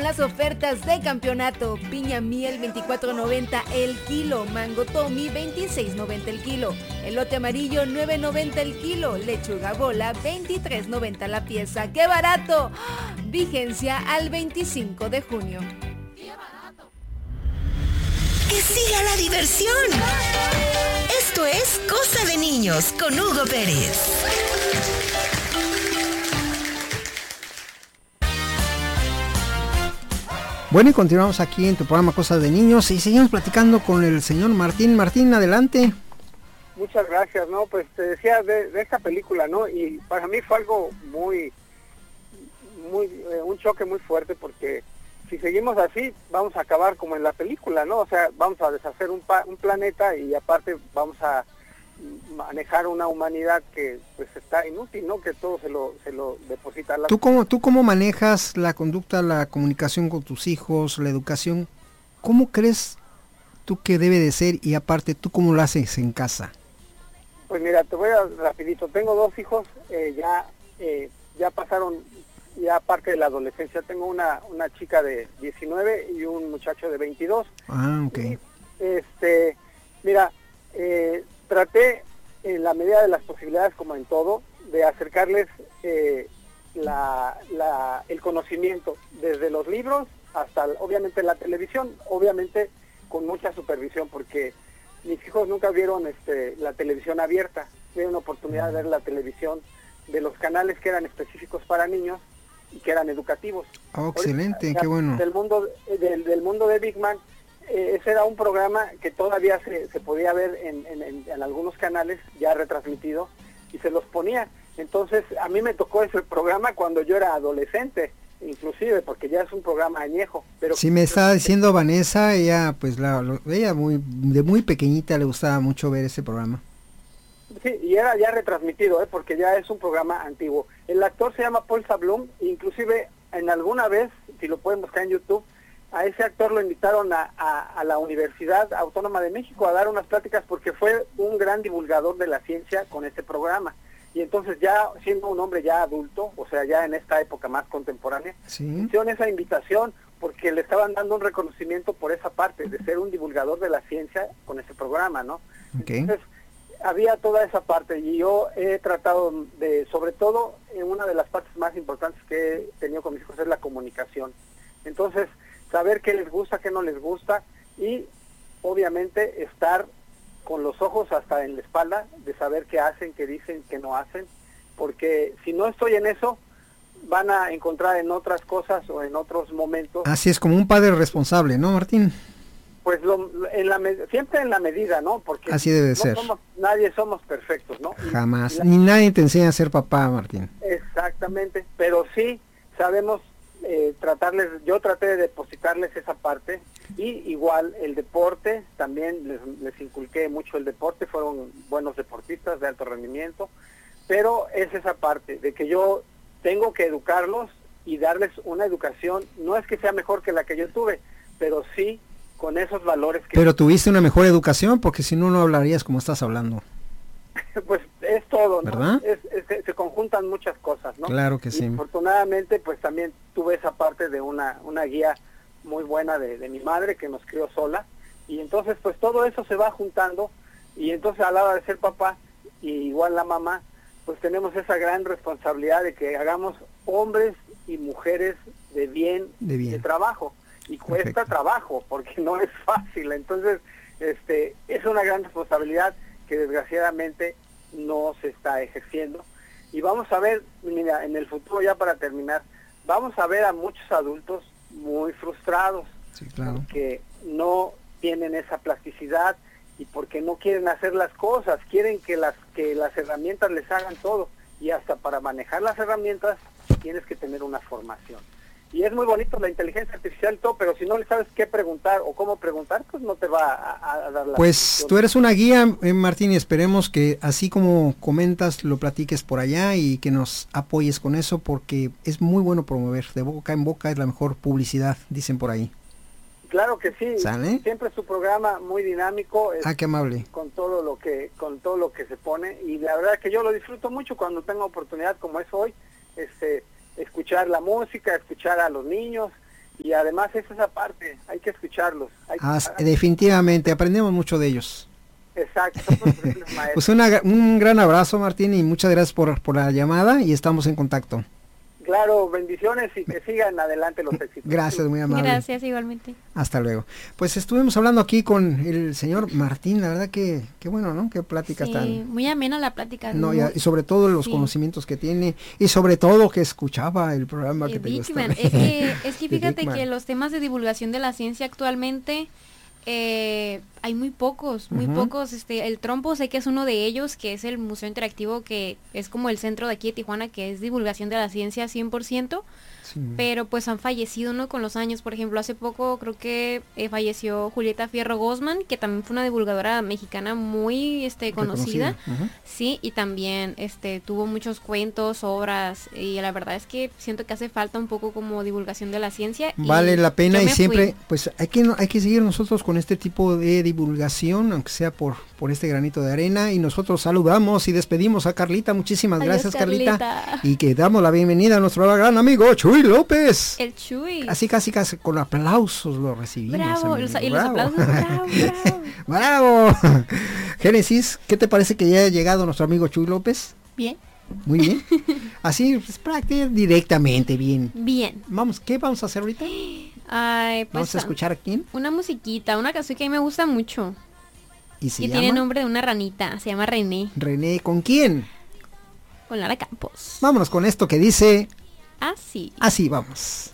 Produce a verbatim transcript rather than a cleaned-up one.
las ofertas de campeonato. Piña miel veinticuatro noventa el kilo, mango Tommy veintiséis noventa el kilo, elote amarillo nueve noventa el kilo, lechuga bola veintitrés noventa la pieza. ¡Qué barato! Vigencia al veinticinco de junio. ¡Que siga la diversión! Esto es Cosa de Niños con Hugo Pérez. Bueno, y continuamos aquí en tu programa Cosas de Niños y seguimos platicando con el señor Martín. Martín, adelante. Muchas gracias, ¿no? Pues te decía de, de esta película, ¿no? Y para mí fue algo muy, muy, eh, un choque muy fuerte, porque si seguimos así, vamos a acabar como en la película, ¿no? O sea, vamos a deshacer un, pa un planeta y aparte vamos a manejar una humanidad que pues está inútil, ¿no? Que todo se lo se lo deposita a la... ¿Tú cómo, tú cómo manejas la conducta, la comunicación con tus hijos, la educación? ¿Cómo crees tú que debe de ser y aparte tú cómo lo haces en casa? Pues mira, te voy a rapidito. Tengo dos hijos, eh, ya eh, ya pasaron ya parte de la adolescencia. Tengo una una chica de diecinueve y un muchacho de veintidós. Ah, ok. Y, este, mira, eh, traté en la medida de las posibilidades, como en todo, de acercarles eh, la, la, el conocimiento desde los libros hasta obviamente la televisión, obviamente con mucha supervisión, porque mis hijos nunca vieron este, la televisión abierta, tuvieron oportunidad de ver la televisión de los canales que eran específicos para niños y que eran educativos. Oh, excelente, Ahorita, qué bueno. Del mundo, del, del mundo de Big Man. Eh, ese era un programa que todavía se, se podía ver en, en, en, en algunos canales ya retransmitido y se los ponía. Entonces a mí me tocó ese programa cuando yo era adolescente, inclusive, porque ya es un programa añejo. Pero sí, me estaba diciendo Vanessa, ella pues la, lo, ella muy de muy pequeñita le gustaba mucho ver ese programa. Sí, y era ya retransmitido, ¿eh? Porque ya es un programa antiguo. El actor se llama Paul Sablum, inclusive en alguna vez, si lo pueden buscar en YouTube, a ese actor lo invitaron a, a, a la Universidad Autónoma de México a dar unas pláticas porque fue un gran divulgador de la ciencia con este programa. Y entonces ya siendo un hombre ya adulto, o sea, ya en esta época más contemporánea, ¿sí? hicieron esa invitación porque le estaban dando un reconocimiento por esa parte, de ser un divulgador de la ciencia con ese programa, ¿no? Okay. Entonces, había toda esa parte y yo he tratado de, sobre todo, en una de las partes más importantes que he tenido con mis hijos es la comunicación. Entonces, saber qué les gusta, qué no les gusta y obviamente estar con los ojos hasta en la espalda de saber qué hacen, qué dicen, qué no hacen, porque si no estoy en eso, van a encontrar en otras cosas o en otros momentos. Así es, como un padre responsable, ¿no, Martín? Pues lo, en la siempre en la medida, ¿no? Porque así debe no ser. Somos, nadie somos perfectos, ¿no? Jamás, la, ni nadie te enseña a ser papá, Martín. Exactamente, pero sí sabemos eh, tratarles, yo traté de depositarles esa parte y igual el deporte, también les, les inculqué mucho el deporte, fueron buenos deportistas de alto rendimiento, pero es esa parte de que yo tengo que educarlos y darles una educación, no es que sea mejor que la que yo tuve, pero sí con esos valores que... Pero tuviste una mejor educación, porque si no, no hablarías como estás hablando. Pues es todo, ¿no? ¿Verdad? Es, es, se, se conjuntan muchas cosas, ¿no? Claro que sí. Y afortunadamente, pues también tuve esa parte de una, una guía muy buena de, de mi madre, que nos crió sola, y entonces pues todo eso se va juntando, y entonces a la hora de ser papá, y igual la mamá, pues tenemos esa gran responsabilidad de que hagamos hombres y mujeres de bien, de, bien. de trabajo. Y cuesta Perfecto. trabajo, porque no es fácil. Entonces, este, es una gran responsabilidad que desgraciadamente no se está ejerciendo. Y vamos a ver, mira, en el futuro, ya para terminar, vamos a ver a muchos adultos muy frustrados, sí, claro. porque no tienen esa plasticidad y porque no quieren hacer las cosas, quieren que las, que las herramientas les hagan todo. Y hasta para manejar las herramientas tienes que tener una formación. Y es muy bonito la inteligencia artificial y todo, pero si no le sabes qué preguntar o cómo preguntar, pues no te va a, a dar la... Pues solución. Tú eres una guía, eh, Martín, y esperemos que así como comentas, lo platiques por allá y que nos apoyes con eso, porque es muy bueno promover. De boca en boca es la mejor publicidad, dicen por ahí. Claro que sí. ¿Sale? Siempre es su programa muy dinámico. Es, ah, qué amable. Con todo lo que con todo lo que se pone, y la verdad que yo lo disfruto mucho cuando tengo oportunidad como es hoy, este... escuchar la música, escuchar a los niños y además es esa parte, hay que escucharlos. Hay que... Ah, definitivamente, aprendemos mucho de ellos. Exacto, son posibles maestros. Pues una, un gran abrazo, Martín, y muchas gracias por, por la llamada y estamos en contacto. Claro, bendiciones y que sigan adelante los éxitos. Gracias, muy amable. Gracias, igualmente. Hasta luego. Pues estuvimos hablando aquí con el señor Martín, la verdad que, qué bueno, ¿no? Qué plática Sí, tan... muy amena la plática. No, muy... y, y sobre todo los sí. conocimientos que tiene y sobre todo que escuchaba el programa Eh, que te gusta. Dickman, es que, es que De fíjate Dickman. que los temas de divulgación de la ciencia actualmente eh, hay muy pocos, muy Ujú. pocos. Este, el Trompo sé que es uno de ellos, que es el Museo Interactivo, que es como el centro de aquí de Tijuana, que es divulgación de la ciencia cien por ciento. Sí. Pero pues han fallecido, ¿no? Con los años. Por ejemplo, hace poco creo que eh, falleció Julieta Fierro Gosman, que también fue una divulgadora mexicana muy este conocida. Reconocida. Ujú. Sí, y también este tuvo muchos cuentos, obras, y la verdad es que siento que hace falta un poco como divulgación de la ciencia. y Vale la pena yo y me siempre, fui. pues hay que hay que seguir nosotros con este tipo de divulgación, aunque sea por por este granito de arena, y nosotros saludamos y despedimos a Carlita. Muchísimas Adiós, gracias, Carlita. Carlita. Y que damos la bienvenida a nuestro gran amigo Chuy López. El Chuy. Así casi casi con aplausos lo recibimos. Bravo, amigo. los- y los Bravo. aplausos, bravo, bravo. Bravo. Génesis, ¿qué te parece que ya haya llegado nuestro amigo Chuy López? Bien. Muy bien. Así, pues, prácticamente directamente, bien. Bien. Vamos, ¿qué vamos a hacer ahorita? Ay, pues Vamos a escuchar a quién. una musiquita, una canción que a mí me gusta mucho. Y se Que llama tiene nombre de una ranita, se llama René, René. ¿Con quién? con Lara Campos. Vámonos con esto que dice Así. así, vamos.